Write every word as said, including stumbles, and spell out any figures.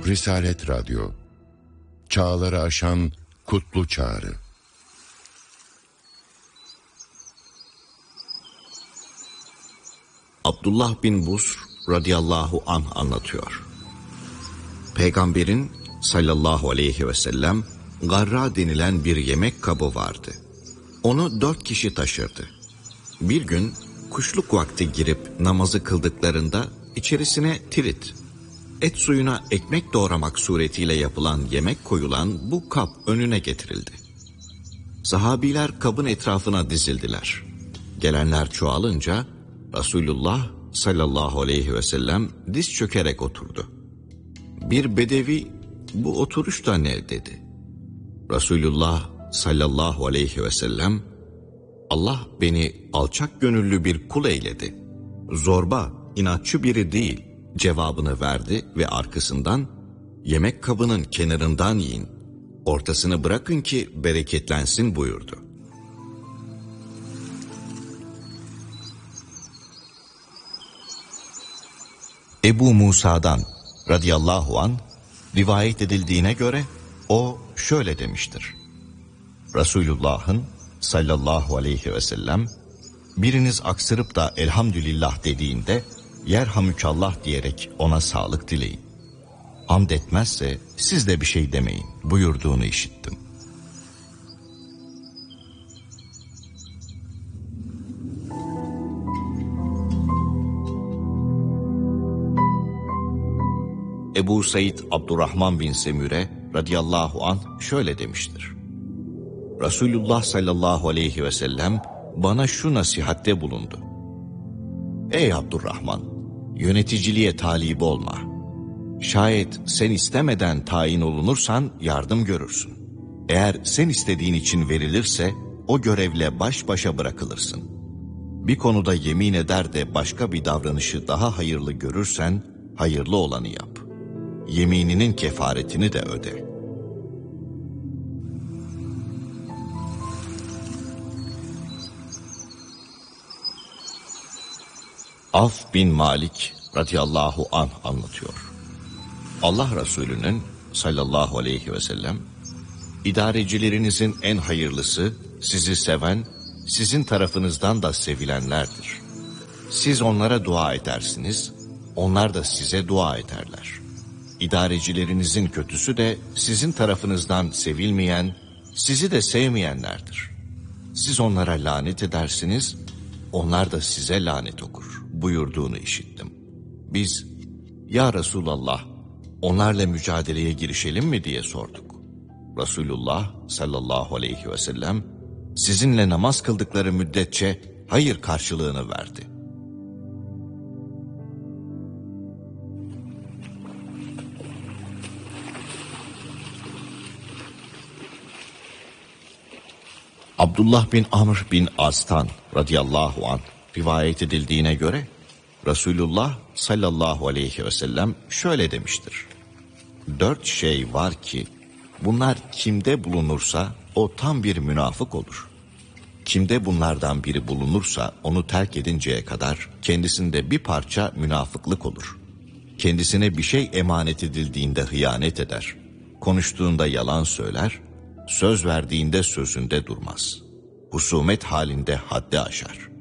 Risalet Radyo, çağları aşan kutlu çağrı. Abdullah bin Busr radıyallahu anh anlatıyor. Peygamberin sallallahu aleyhi ve sellem garra denilen bir yemek kabı vardı. Onu dört kişi taşırdı. Bir gün kuşluk vakti girip namazı kıldıklarında içerisine tirit, et suyuna ekmek doğramak suretiyle yapılan yemek koyulan bu kap önüne getirildi. Sahabiler kabın etrafına dizildiler. Gelenler çoğalınca Resulullah sallallahu aleyhi ve sellem diz çökerek oturdu. Bir bedevi bu oturuş da ne dedi. Resulullah sallallahu aleyhi ve sellem Allah beni alçak gönüllü bir kul eyledi. Zorba, inatçı biri değil cevabını verdi ve arkasından yemek kabının kenarından yiyin, ortasını bırakın ki bereketlensin buyurdu. Ebu Musa'dan radıyallahu anh rivayet edildiğine göre o şöyle demiştir. Resulullah'ın sallallahu aleyhi ve sellem biriniz aksırıp da elhamdülillah dediğinde yerhamükallah diyerek ona sağlık dileyin. Hamd etmezse siz de bir şey demeyin buyurduğunu işittim. Ebu Said Abdurrahman bin Semüre radıyallahu anh şöyle demiştir. Resulullah sallallahu aleyhi ve sellem bana şu nasihatte bulundu. Ey Abdurrahman, yöneticiliğe talip olma. Şayet sen istemeden tayin olunursan yardım görürsün. Eğer sen istediğin için verilirse o görevle baş başa bırakılırsın. Bir konuda yemin eder de başka bir davranışı daha hayırlı görürsen hayırlı olanı yap. Yemininin kefaretini de öde. Af bin Malik radıyallahu anh anlatıyor. Allah Resulü'nün sallallahu aleyhi ve sellem idarecilerinizin en hayırlısı sizi seven, sizin tarafınızdan da sevilenlerdir. Siz onlara dua edersiniz, onlar da size dua ederler. İdarecilerinizin kötüsü de sizin tarafınızdan sevilmeyen, sizi de sevmeyenlerdir. Siz onlara lanet edersiniz, onlar da size lanet okur buyurduğunu işittim. Biz, ya Resulallah, onlarla mücadeleye girişelim mi diye sorduk. Resulullah sallallahu aleyhi ve sellem, sizinle namaz kıldıkları müddetçe hayır karşılığını verdi. Abdullah bin Amr bin As'tan radıyallahu anh rivayet edildiğine göre Resulullah sallallahu aleyhi ve sellem şöyle demiştir. Dört şey var ki bunlar kimde bulunursa o tam bir münafık olur. Kimde bunlardan biri bulunursa onu terk edinceye kadar kendisinde bir parça münafıklık olur. Kendisine bir şey emanet edildiğinde hıyanet eder. Konuştuğunda yalan söyler. Söz verdiğinde sözünde durmaz. Husumet halinde haddi aşar.